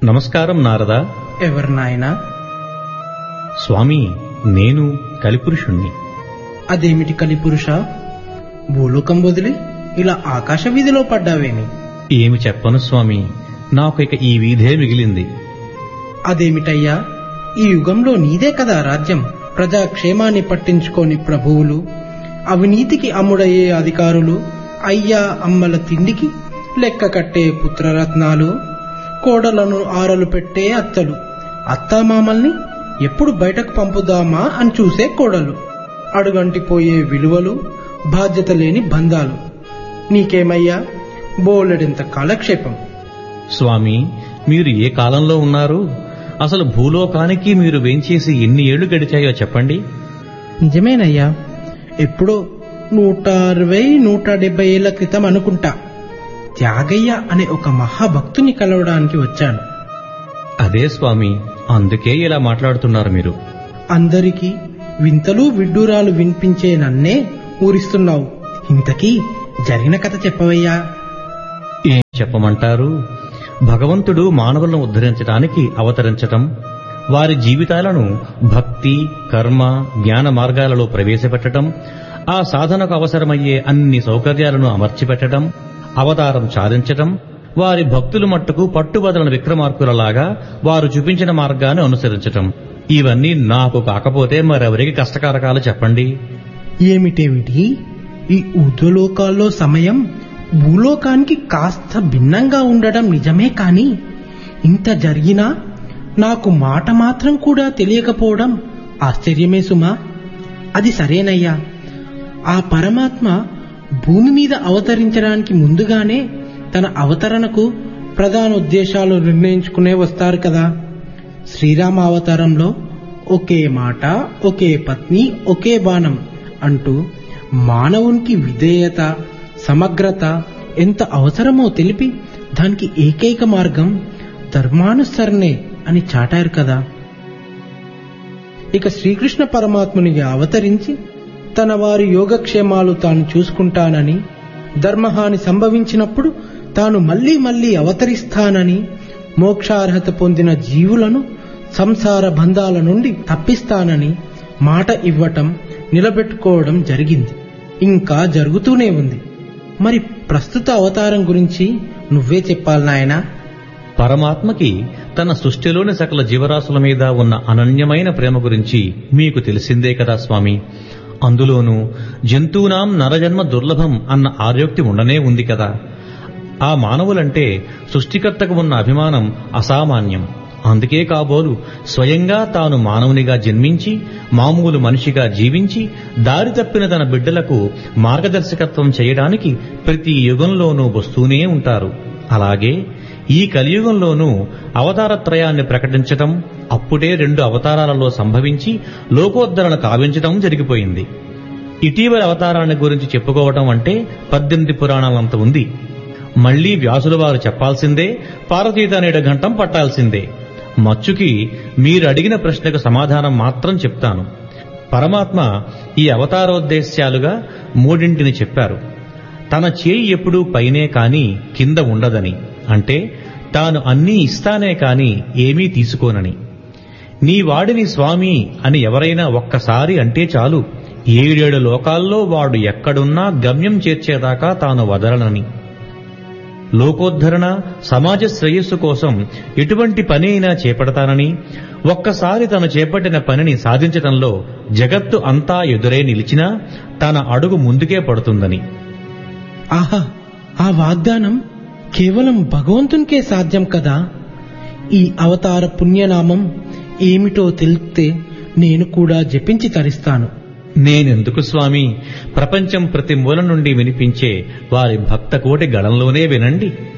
నమస్కారం నారదా. ఎవరు నాయనా? స్వామి, నేను కలిపురుషుణ్ణి. అదేమిటి కలిపురుష? భూలోకం వదిలి ఇలా ఆకాశ వీధిలో పడ్డావేమి? ఏమి చెప్పను స్వామి, నాకు ఇక ఈ వీధే మిగిలింది. అదేమిటయ్యా, ఈ యుగంలో నీదే కదా రాజ్యం. ప్రజాక్షేమాన్ని పట్టించుకోని ప్రభువులు, అవినీతికి అమ్ముడయ్యే అధికారులు, అయ్యా అమ్మల తిండికి లెక్క కట్టే పుత్రరత్నాలు, కోడలను ఆరలు పెట్టే అత్తలు, అత్తామామల్ని ఎప్పుడు బయటకు పంపుదామా అని చూసే కోడలు, అడుగంటిపోయే విలువలు, బాధ్యత లేని బంధాలు. నీకేమయ్యా బోలెడంత కాలక్షేపం. స్వామి, మీరు ఏ కాలంలో ఉన్నారు? అసలు భూలోకానికి మీరు వేంచేసి ఎన్ని ఏళ్లు గడిచాయో చెప్పండి. నిజమేనయ్యా, ఎప్పుడో 160-170 ఏళ్ల క్రితం అనుకుంటా త్యాగయ్య అనే ఒక మహాభక్తుని కలవడానికి వచ్చాను. అదే స్వామి, అందుకే ఇలా మాట్లాడుతున్నారు మీరు. అందరికీ వింతలు విడ్డూరాలు వినిపించే నన్నే ఊరిస్తున్నావు. ఇంతకీ జరిగిన కథ చెప్పవయ్యా. ఏం చెప్పమంటారు? భగవంతుడు మానవులను ఉద్ధరించడానికి అవతరించటం, వారి జీవితాలను భక్తి, కర్మ, జ్ఞాన మార్గాలలో ప్రవేశపెట్టడం, ఆ సాధనకు అవసరమయ్యే అన్ని సౌకర్యాలను అమర్చిపెట్టడం, అవతారం చాలించటం, వారి భక్తులు మట్టుకు పట్టుబదలని విక్రమార్కులలాగా వారు చూపించిన మార్గాన్ని అనుసరించటం, ఇవన్నీ నాకు కాకపోతే మరెవరికి కష్టకారకాలు చెప్పండి. ఏమిటేమిటి? ఈ ఊర్ధ్వలోకాల్లో సమయం భూలోకానికి కాస్త భిన్నంగా ఉండడం నిజమే, కాని ఇంత జరిగినా నాకు మాట మాత్రం కూడా తెలియకపోవడం ఆశ్చర్యమే సుమా. అది సరేనయ్యా, ఆ పరమాత్మ భూమి మీద అవతరించడానికి ముందుగానే తన అవతరణకు ప్రధాన ఉద్దేశాలు నిర్ణయించుకునే వస్తారు కదా. శ్రీరామ అవతారంలో ఒకే మాట, ఒకే పత్ని, ఒకే బాణం అంటూ మానవునికి విధేయత, సమగ్రత ఎంత అవసరమో తెలిపి దానికి ఏకైక మార్గం ధర్మానుసరణే అని చాటారు కదా. ఇక శ్రీకృష్ణ పరమాత్మునిగా అవతరించి తన వారి యోగక్షేమాలు తాను చూసుకుంటానని, ధర్మహాని సంభవించినప్పుడు తాను మళ్లీ మళ్లీ అవతరిస్తానని, మోక్షార్హత పొందిన జీవులను సంసార బంధాల నుండి తప్పిస్తానని మాట ఇవ్వటం, నిలబెట్టుకోవడం జరిగింది. ఇంకా జరుగుతూనే ఉంది. మరి ప్రస్తుత అవతారం గురించి నువ్వే చెప్పాలి నాయనా. పరమాత్మకి తన సృష్టిలోని సకల జీవరాశుల మీద ఉన్న అనన్యమైన ప్రేమ గురించి మీకు తెలిసిందే కదా స్వామి. అందులోనూ జంతువునాం నరజన్మ దుర్లభం అన్న ఆర్యోక్తి ఉండనే ఉంది కదా. ఆ మానవులంటే సృష్టికర్తకు ఉన్న అభిమానం అసామాన్యం. అందుకే కాబోలు స్వయంగా తాను మానవునిగా జన్మించి, మామూలు మనిషిగా జీవించి, దారి తప్పిన తన బిడ్డలకు మార్గదర్శకత్వం చేయడానికి ప్రతి యుగంలోనూ వస్తూనే ఉంటారు. అలాగే ఈ కలియుగంలోనూ అవతారత్రయాన్ని ప్రకటించటం, అప్పుడే 2 అవతారాలలో సంభవించి లోకోద్ధరణ కావించటం జరిగిపోయింది. ఇటీవల అవతారాన్ని గురించి చెప్పుకోవటం అంటే 18 పురాణాలంత ఉంది. మళ్లీ వ్యాసుల వారు చెప్పాల్సిందే, పార్వతీతనేడు ఘంటం పట్టాల్సిందే. మచ్చుకి మీరు అడిగిన ప్రశ్నకు సమాధానం మాత్రం చెప్తాను. పరమాత్మ ఈ అవతారోద్దేశ్యాలుగా 3 చెప్పారు. తన చేయి ఎప్పుడూ పైనే కాని కింద ఉండదని, అంటే తాను అన్నీ ఇస్తానే కాని ఏమీ తీసుకోనని. నీ వాడిని స్వామి అని ఎవరైనా ఒక్కసారి అంటే చాలు, 7 లోకాల్లో వాడు ఎక్కడున్నా గమ్యం చేర్చేదాకా తాను వదలనని. లోకోద్ధరణ, సమాజ శ్రేయస్సు కోసం ఎటువంటి పని అయినా చేపడతానని, ఒక్కసారి తను చేపట్టిన పనిని సాధించటంలో జగత్తు అంతా ఎదురే నిలిచినా తన అడుగు ముందుకే పడుతుందని. ఆహా, ఆ వాగ్దానం కేవలం భగవంతునికే సాధ్యం కదా. ఈ అవతార పుణ్యనామం ఏమిటో తెలిస్తే నేను కూడా జపించి తరిస్తాను. నేనెందుకు స్వామి, ప్రపంచం ప్రతి మూల నుండి వినిపించే వారి భక్త కోటి గళంలోనే వినండి.